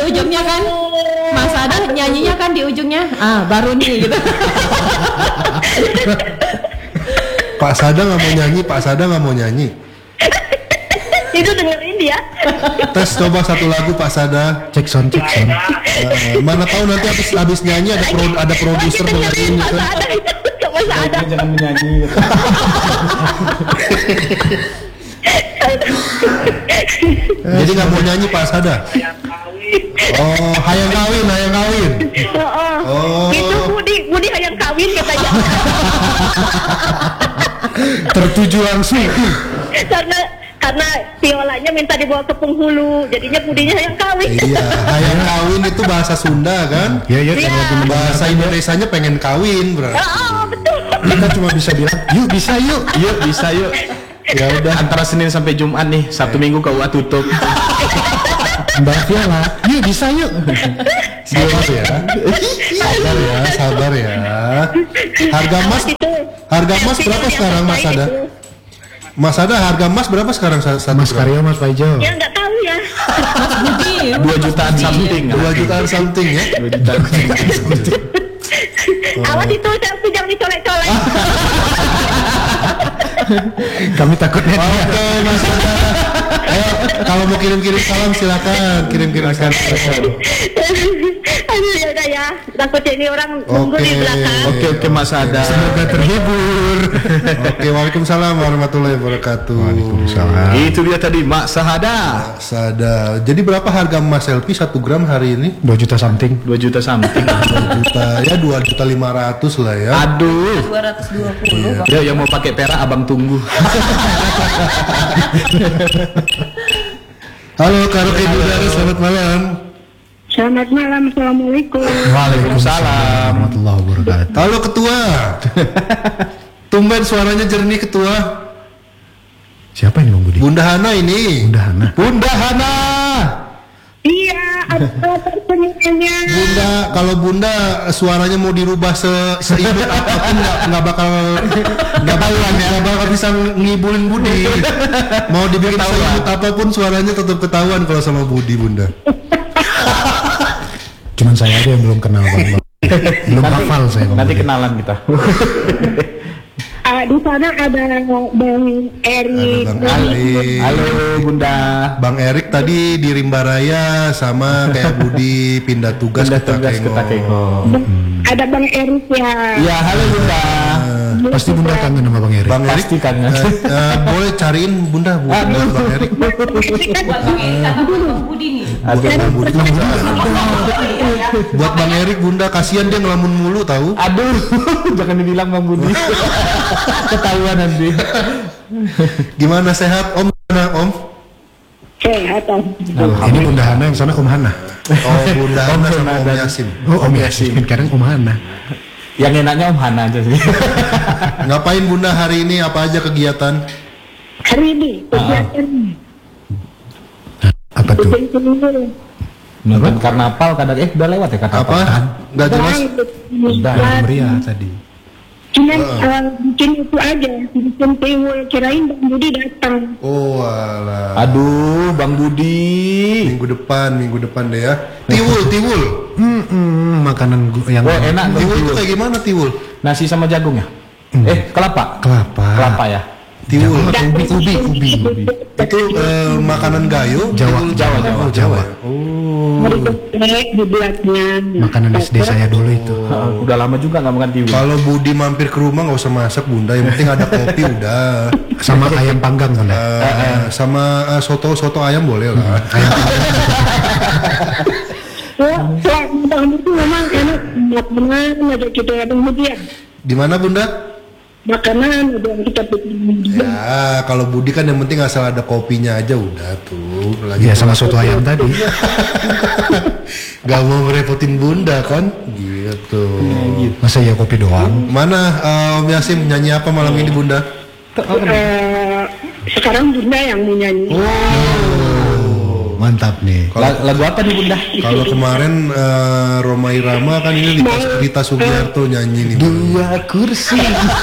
ujungnya kan. Mas Ada nyanyinya kan di ujungnya. Baru nih gitu. Pak Sada nggak mau nyanyi. Itu dengerin dia. Tes coba satu lagu Pak Sada. Cek sound. Mana tahu nanti habis nyanyi ada produser dengerin gitu. Jangan menyanyi. Jadi nggak mau nyanyi Pak Sada. Oh, hayang kawin. Oh. Itu Budi hayang kawin katanya. Tertuju langsung. Karena violanya minta dibawa ke Penghulu, jadinya Budinya hayang kawin. Iya, hayang kawin itu bahasa Sunda kan? Iya. Bahasa Indonesianya pengen kawin, berarti. Betul. Kita cuma bisa bilang, yuk bisa yuk. Ya udah, antara Senin sampai Jumat nih, Sabtu Minggu KUA tutup. Mbak Viola, yuk bisa yuk. Sabar ya. Harga emas berapa sekarang Mas Ada? Mas Ada, harga emas berapa sekarang satu Mas Karyo, Mas Paijo? Ya nggak tahu ya. 2 jutaan something. 2 jutaan something ya? 2 jutaan something. Awas itu selfie jangan dicolek-colek. Kami takutnya. Oke, Mas Ada. Ayo, kalau mau kirim salam silakan, kirim salam. Aduh ya udah ya. Takutnya ini orang nunggu di belakang. Oke Mas Ada. Semoga terhibur. Oke, waalaikumsalam warahmatullahi wabarakatuh. Waalaikumsalam. Itu dia tadi Mak Sahada. Jadi berapa harga emas selfie 1 gram hari ini? 2 juta something. 2 juta something. 2 juta ya, 2.500.000 lah ya. Aduh. 220. Ya yang mau pakai perak abang tunggu. Halo Karo Ibu Dari, selamat malam. Selamat malam, assalamualaikum. Waalaikumsalam warahmatullahi wabarakatuh. Halo Ketua. Tumben suaranya jernih Ketua. Siapa ini Bang Budi? Bunda Hana ini. Bunda Hana. Iya, apa pertanyaannya? Bunda, kalau Bunda suaranya mau dirubah seimut apapun nggak bakal bisa ngibulin Budi. Mau dibikin seimut apapun suaranya tetap ketahuan kalau sama Budi, Bunda. Cuman saya aja yang belum kenal Bang. Belum hafal saya Bang. Nanti kenalan kita. Di sana ada Bang Erik. Halo Bunda. Bang Erik tadi di Rimba Raya sama kayak Budi pindah tugas ke Takengo. Ada Bang Erik ya. Ya, halo Bunda. Pasti Bunda kangen sama Bang Erik. Bang Erik Pasti kangen. boleh cariin Bunda buat Bang Erik. Buat Bang Erik atau buat Bang Budi nih? Buat Bang Erik Bunda, kasihan dia ngelamun mulu tahu. Aduh, jangan dibilang Bang Budi. Ketahuan nanti. Gimana sehat Om? Gimana Om? Sehat Om. Ini Bunda Hana, yang sana Om Hana. Oh Bunda Hana sama Om Yasin. Oh Om Yasin, sekarang Om Hana. Yang enaknya Om Hana aja sih. Ngapain Bunda hari ini, apa aja kegiatan? Hari ini kegiatan Apa tuh? Nonton karnaval kadang udah lewat ya karnaval. Apa? Nggak jelas. Udah Meriah tadi. Cuman bikin itu aja, bikin tiwul, kirain Bang Budi datang. Oh alah. Aduh, Bang Budi. Minggu depan deh ya. Tiwul. Makanan yang Enak Tiwul itu kayak gimana Tiwul? Nasi sama jagung ya? Kelapa. kelapa. Ya. Tiwul. Ubi. Itu makanan gayo. Jawa. Mereka dibuatnya. Makanan SD saya dulu itu. Udah lama juga nggak makan tiwul. Kalau Budi mampir ke rumah nggak usah masak Bunda, yang penting ada kopi udah. Sama ayam panggang Bunda. Sama soto ayam boleh lah. Bang Budi memang enak makanan ada kita Bang Budi ya. Di mana Bunda? Makanan udah kita bikin. Ya, kalau Budi kan yang penting asal ada kopinya aja udah tuh. Ya sama soto ayam tadi. Gak mau ngerepotin Bunda kan? Gitu. Masa ya kopi doang? Mana Om Yasin nyanyi apa malam ini Bunda? Sekarang Bunda yang mau nyanyi. mantap nih. Lagu apa nih Bunda? Kalau kemarin Roma Irama kan ini Rita Sugiarto nyanyi nih. Dua kursi.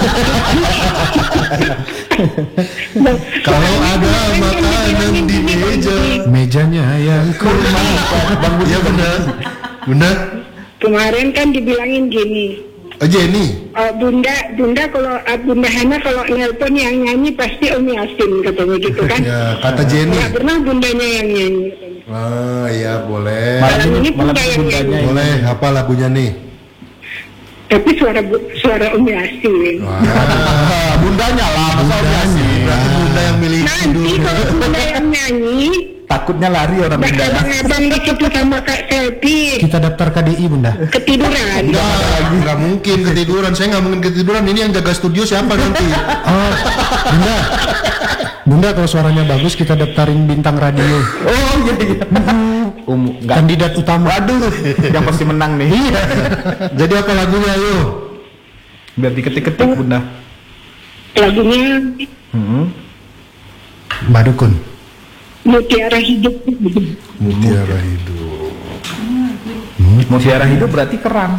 Kalau ada makanan di meja. Mejanya yang kurma. Bang Bunda. Iya benar. Bunda. Kemarin kan dibilangin gini, Jenny. Bunda kalau Bunda Hana kalau nelpon yang nyanyi pasti Om Yasin katanya gitu kan. Ya, kata Jenny. Nggak pernah bundanya yang nyanyi. Ah, iya boleh. Malam ini Bunda yang nyanyi. Boleh, apa lagunya nih? Tapi suara Om Yasin. Wah, Bundanya lah, masa Om Yasin. berarti Bunda yang milih Nanti kalau Bunda yang nyanyi, Takutnya lari orang Bunda. abang-abang di situ sama Kak Selvi Kita daftar KDI Bunda. ketiduran. Nggak mungkin ketiduran. Saya nggak mungkin ketiduran. Ini yang jaga studio siapa nanti? Oh, Bunda kalau suaranya bagus kita daftarin bintang radio. Oh iya. Kandidat utama. Waduh, yang pasti menang nih. Jadi apa lagunya ayo? Biar diketik-ketik Bunda. Lagunya Mbak Dukun. Mutiara Hidup. Mutiara Hidup. Mutiara hidup berarti kerang.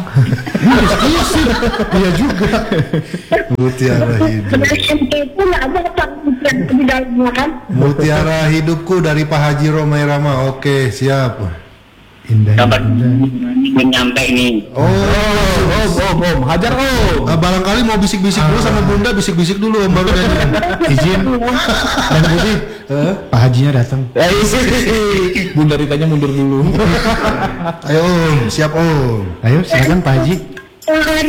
Iya juga. Mutiara Hidup. Sebenarnya MP itu nggak ada apa di dalamnya kan. Mutiara Hidupku dari Pak Haji Roma Irama. Oke, siap. Indah. Nyampe ini. Om, hajar Om. Barangkali mau bisik-bisik dulu sama Bunda, bisik-bisik dulu Om baru nyanyi. Izin. Dan Budi, Pak Hajinya datang. Bunda Ritanya mundur dulu. Ayo Om, siap Om. Ayo silakan Pak Haji.